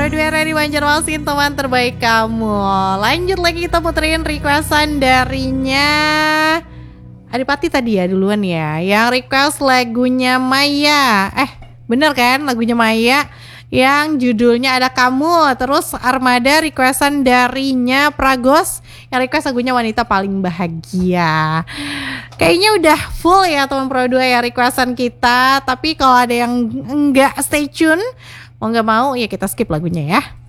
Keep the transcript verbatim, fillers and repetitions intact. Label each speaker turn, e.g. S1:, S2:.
S1: Pro dua dari Banjarmasin, teman terbaik kamu. Lanjut lagi kita puterin requestan darinya Adipati tadi ya duluan ya. Yang request lagunya Maya. Eh bener kan lagunya Maya yang judulnya ada Kamu. Terus Armada requestan darinya Pragos yang request lagunya Wanita Paling Bahagia. Kayaknya udah full ya teman Pro dua ya requestan kita. Tapi kalau ada yang enggak stay tune, mau nggak mau ya kita skip lagunya ya.